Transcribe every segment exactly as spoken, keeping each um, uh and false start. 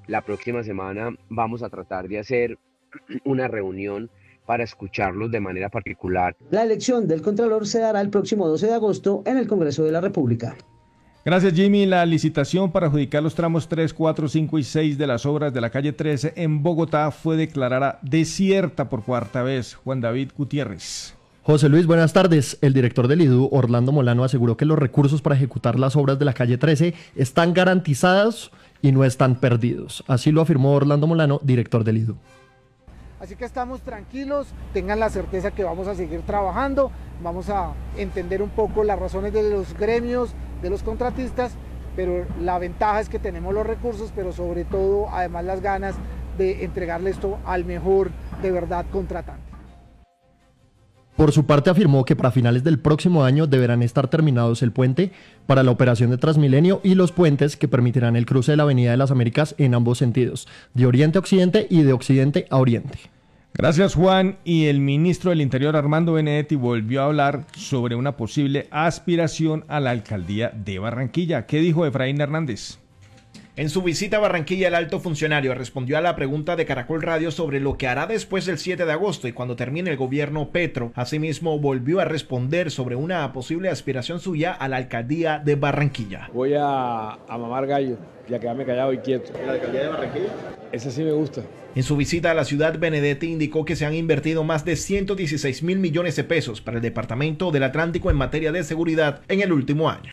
La próxima semana vamos a tratar de hacer una reunión para escucharlos de manera particular. La elección del Contralor se dará el próximo doce de agosto en el Congreso de la República. Gracias, Jimmy. La licitación para adjudicar los tramos tres, cuatro, cinco y seis de las obras de la calle trece en Bogotá fue declarada desierta por cuarta vez. Juan David Gutiérrez. José Luis, buenas tardes. El director del I D U, Orlando Molano, aseguró que los recursos para ejecutar las obras de la calle trece están garantizados y no están perdidos. Así lo afirmó Orlando Molano, director del I D U. Así que estamos tranquilos, tengan la certeza que vamos a seguir trabajando, vamos a entender un poco las razones de los gremios, de los contratistas, pero la ventaja es que tenemos los recursos, pero sobre todo además las ganas de entregarle esto al mejor de verdad contratante. Por su parte afirmó que para finales del próximo año deberán estar terminados el puente para la operación de Transmilenio y los puentes que permitirán el cruce de la Avenida de las Américas en ambos sentidos, de oriente a occidente y de occidente a oriente. Gracias, Juan. Y el ministro del Interior, Armando Benedetti, volvió a hablar sobre una posible aspiración a la alcaldía de Barranquilla. ¿Qué dijo Efraín Hernández? En su visita a Barranquilla, el alto funcionario respondió a la pregunta de Caracol Radio sobre lo que hará después del siete de agosto y cuando termine el gobierno Petro. Asimismo, volvió a responder sobre una posible aspiración suya a la alcaldía de Barranquilla. Voy a, a mamar gallo y a quedarme callado y quieto. ¿En la alcaldía de Barranquilla? Ese sí me gusta. En su visita a la ciudad, Benedetti indicó que se han invertido más de ciento dieciséis mil millones de pesos para el Departamento del Atlántico en materia de seguridad en el último año.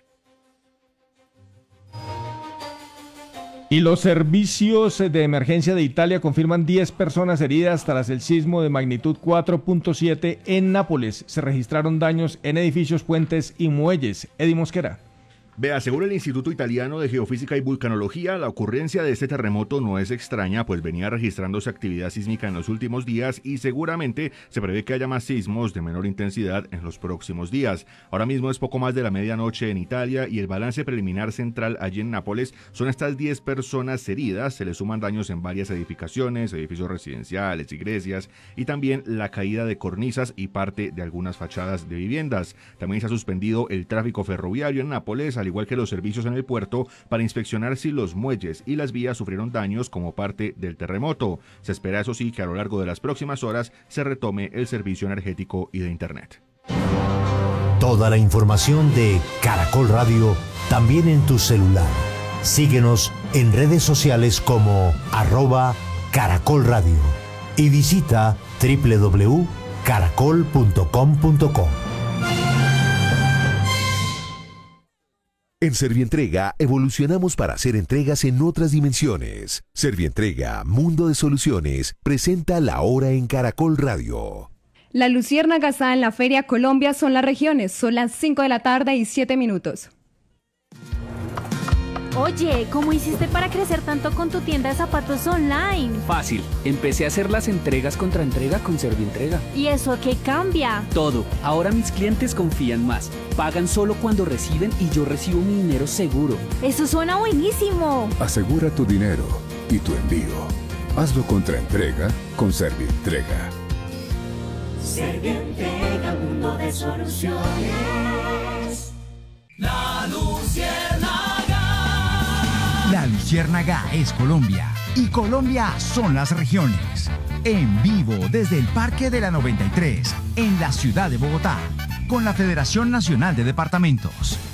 Y los servicios de emergencia de Italia confirman diez personas heridas tras el sismo de magnitud cuatro punto siete en Nápoles. Se registraron daños en edificios, puentes y muelles. Eddie Mosquera. Vea, según el Instituto Italiano de Geofísica y Vulcanología, la ocurrencia de este terremoto no es extraña, pues venía registrándose actividad sísmica en los últimos días y seguramente se prevé que haya más sismos de menor intensidad en los próximos días. Ahora mismo es poco más de la medianoche en Italia y el balance preliminar central allí en Nápoles son estas diez personas heridas. Se le suman daños en varias edificaciones, edificios residenciales, iglesias y también la caída de cornisas y parte de algunas fachadas de viviendas. También se ha suspendido el tráfico ferroviario en Nápoles, al igual que los servicios en el puerto, para inspeccionar si los muelles y las vías sufrieron daños como parte del terremoto. Se espera, eso sí, que a lo largo de las próximas horas se retome el servicio energético y de internet. Toda la información de Caracol Radio también en tu celular. Síguenos en redes sociales como arroba Caracol Radio y visita doble u doble u doble u punto caracol punto com punto co. En Servientrega evolucionamos para hacer entregas en otras dimensiones. Servientrega, Mundo de Soluciones, presenta La Hora en Caracol Radio. La luciérnaga está en la Feria Colombia, son las regiones, son las cinco de la tarde y siete minutos. Oye, ¿cómo hiciste para crecer tanto con tu tienda de zapatos online? Fácil, empecé a hacer las entregas contra entrega con Servientrega. ¿Y eso qué cambia? Todo, ahora mis clientes confían más, pagan solo cuando reciben y yo recibo mi dinero seguro. ¡Eso suena buenísimo! Asegura tu dinero y tu envío. Hazlo contra entrega con Servientrega. Servientrega, mundo de soluciones. La luciérnaga. La luciérnaga es Colombia y Colombia son las regiones. En vivo desde el Parque de la noventa y tres, en la ciudad de Bogotá, con la Federación Nacional de Departamentos.